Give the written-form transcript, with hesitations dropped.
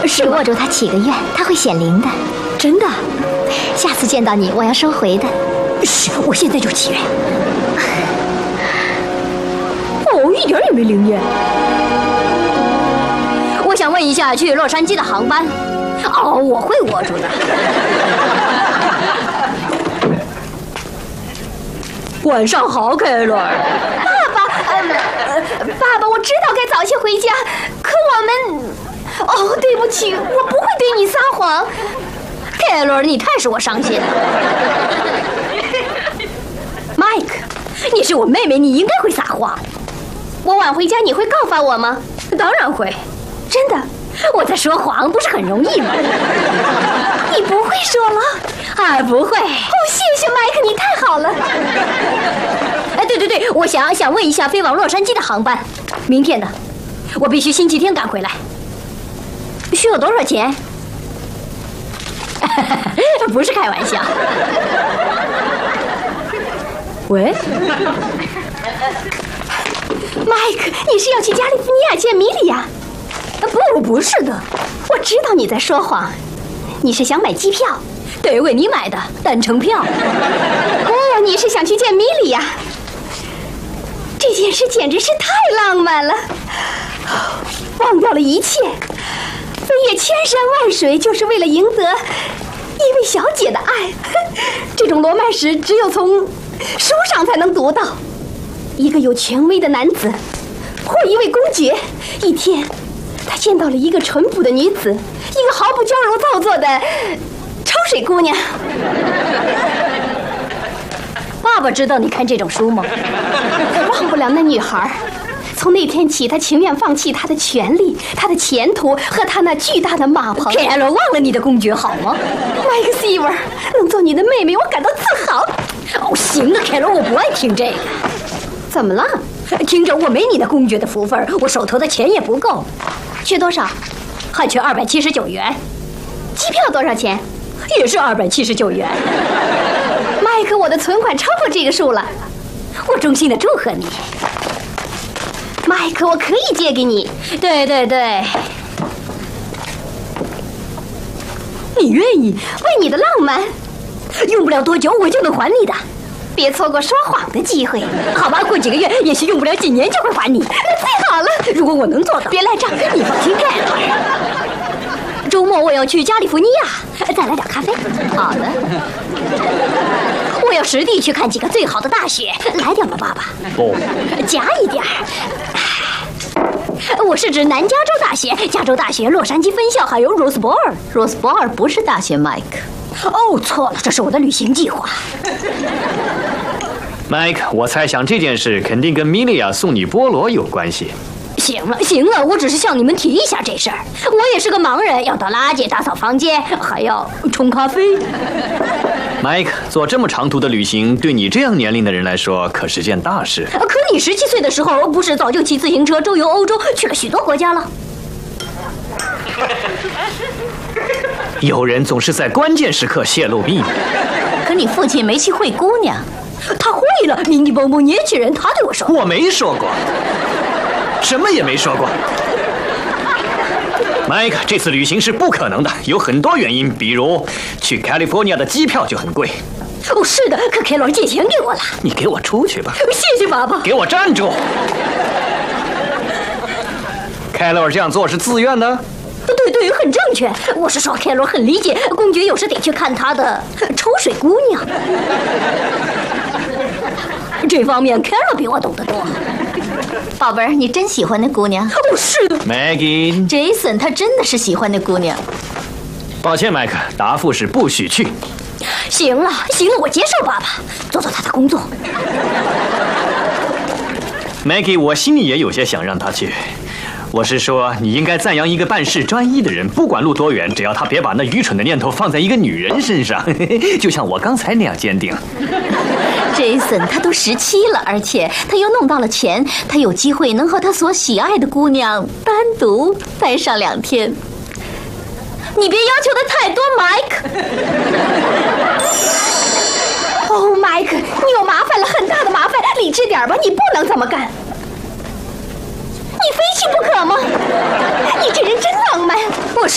是握住它起个愿，它会显灵的。 真的？ 下次见到你，我要收回的。 是，我现在就起愿。哦，一点也没灵验。 我想问一下，去洛杉矶的航班。哦，我会握住的。晚上好，凯伦。 爸爸，我知道该早些回家，可我们……哦，对不起，我不会对你撒谎。 凯伦，你太使我伤心了。 Mike， 你是我妹妹，你应该会撒谎。我晚回家，你会告发我吗？ 当然会。 真的？ 我在说谎，不是很容易吗？ 你不会说了？ 啊，不会。 哦，谢谢麦克，你太好了。 哎，对，我想问一下飞往洛杉矶的航班，明天的，我必须星期天赶回来。需要多少钱？不是开玩笑。喂， 麦克，你是要去加利福尼亚见米莉亚？ 不是的， 我知道你在说谎。你是想买机票？ 对，为你买的单程票。 哦，你是想去见米莉亚？这件事简直是太浪漫了，忘掉了一切，飞越千山万水，就是为了赢得一位小姐的爱。这种罗曼史只有从书上才能读到。一个有权威的男子，或一位公爵，一天他见到了一个淳朴的女子，一个毫不娇柔造作的抽水姑娘。 爸爸知道你看这种书吗？ 忘不了那女孩。从那天起，他情愿放弃他的权利、他的前途和他那巨大的马棚。 凯伦，忘了你的公爵好吗？ 麦克西文，能做你的妹妹，我感到自豪。 哦，行了，凯伦，我不爱听这个。 怎么了？ 听着，我没你的公爵的福分，我手头的钱也不够。 缺多少？ 还缺279元。 机票多少钱？ 也是279元。 麦克，我的存款超过这个数了。 我衷心的祝贺你。 麦克，我可以借给你。 对，你愿意？ 为你的浪漫， 用不了多久我就能还你的。 别错过说谎的机会。 好吧，过几个月，也许用不了几年就会还你。 那最好了。 如果我能做到， 别赖账， 你放心盖了。周末我要去加利福尼亚，再来点咖啡。 好的。 我要实地去看几个最好的大学，来点吧，爸爸。 哦， 加一点。我是指南加州大学、加州大学洛杉矶分校，还有罗斯伯尔。 罗斯伯尔不是大学，麦克。 哦，错了，这是我的旅行计划。 Mike， 我猜想这件事肯定跟米莉亚送你菠萝有关系。 行了，我只是向你们提一下这事儿。我也是个盲人，要倒垃圾、打扫房间，还要冲咖啡。 Mike， 做这么长途的旅行，对你这样年龄的人来说，可是件大事。 可你17岁的时候，不是早就骑自行车周游欧洲，去了许多国家了？ 有人总是在关键时刻泄露秘密。 可你父亲没去会姑娘。 他会了，明尼蹦蹦年轻人，他对我说。 我没说过，什么也没说过。Mike， 这次旅行是不可能的，有很多原因，比如去 California 的机票就很贵。 哦，是的，可凯伦借钱给我了。 你给我出去吧。 谢谢爸爸。 给我站住！凯勒尔这样做是自愿的。 对，很正确。我是说，凯伦很理解，公爵有时得去看他的抽水姑娘。这方面，凯伦比我懂得多。 宝贝儿，你真喜欢那姑娘？ 哦，是的。 Maggie， Jason， 他真的是喜欢那姑娘。 抱歉，麦克，答复是不许去。 行了，我接受爸爸，做他的工作。 Maggie， 我心里也有些想让他去。我是说，你应该赞扬一个办事专一的人，不管路多远，只要他别把那愚蠢的念头放在一个女人身上，就像我刚才那样坚定。 Jason， 他都17了，而且他又弄到了钱，他有机会能和他所喜爱的姑娘单独待上2天。你别要求的太多，Mike。 哦，Mike，你有麻烦了，很大的麻烦，理智点吧，你不能这么干。你非去不可吗？你这人真浪漫。 我是。